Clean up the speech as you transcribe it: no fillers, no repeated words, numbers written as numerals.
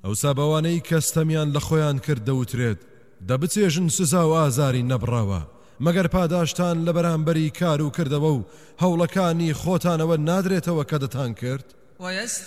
ئەوسا بەوانەی کەستەمیان لە خۆیان کرد دەوترێت دەبچێژن سزا و ئازاری نەبڕاوە مەگەر پاداشتان لە بەرامبەری کار و کردەوە و هەوڵەکانی خۆتانەوە نادرێتەوە کە دەتان کرد. ويستعجلونك